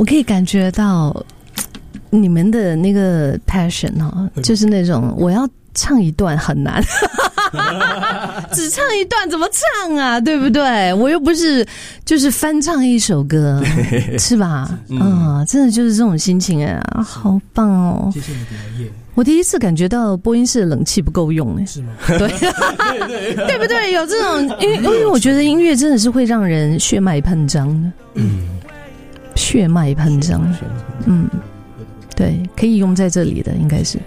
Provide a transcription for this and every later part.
我可以感觉到你们的那个 passion 就是那种我要唱一段很难只唱一段怎么唱啊，对不对？我又不是就是翻唱一首歌是吧？真的就是这种心情啊，好棒哦。 谢谢你的夜。 我第一次感觉到播音室的冷气不够用是吗？ 对对不对？有这种因为我觉得音乐真的是会让人血脉喷张的，血脉喷张，对，可以用在这里的应该是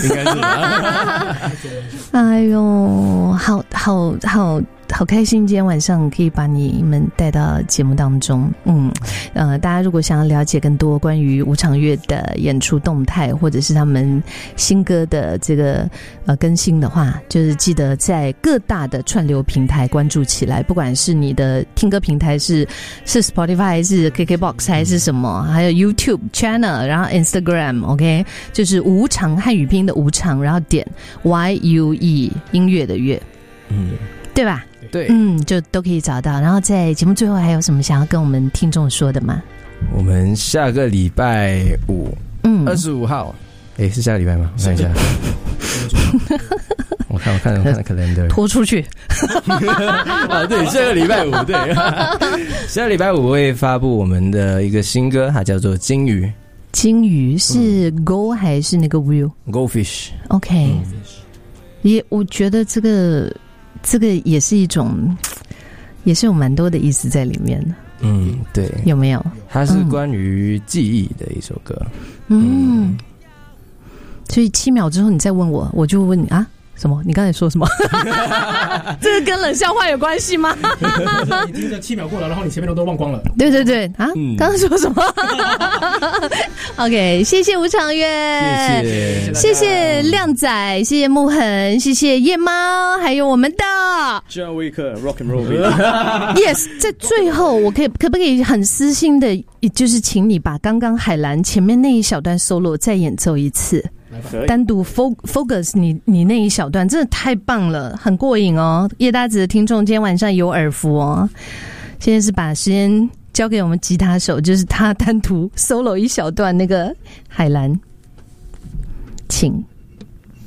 哎呦，好开心今天晚上可以把你们带到节目当中。大家如果想要了解更多关于无常乐的演出动态，或者是他们新歌的这个更新的话，就是记得在各大的串流平台关注起来，不管是你的听歌平台是 Spotify 还是 KKBOX 还是什么，还有 YouTube channel， 然后 Instagram OK， 就是无常汉语拼音的无常，然后点 YUE 音乐的乐，对吧？ 对， 就都可以找到。然后在节目最后还有什么想要跟我们听众说的吗？ 我们下个礼拜5，25号，是下个礼拜吗？我看一下，我看 calendar， 拖出去对，下个礼拜5，对，下个礼拜5会发布我们的一个新歌，它叫做《金鱼》。 金鱼是 Go 还是那个 Will？Goldfish。OK，我觉得这个也是一种，也是有蛮多的意思在里面的。 对， 有没有？ 它是关于记忆的一首歌。 所以7秒之后你再问我，我就问你啊。什么？你刚才说什么？这个跟冷笑话有关系吗？ 你听着7秒过了，然后你前面都忘光了。 对啊，刚刚说什么？OK， 谢谢无常乐，谢谢亮仔，谢谢木痕，谢谢夜猫，还有我们的 John Wick Rock and Roll。 Yes， 在最后我可不可以很私心的，就是请你把刚刚海兰前面那一小段 solo 再演奏一次。单独 focus 你那一小段真的太棒了，很过瘾哦。叶大子的听众今天晚上有耳福哦。现在是把时间交给我们吉他手，就是他单独 solo 一小段那个海兰，请。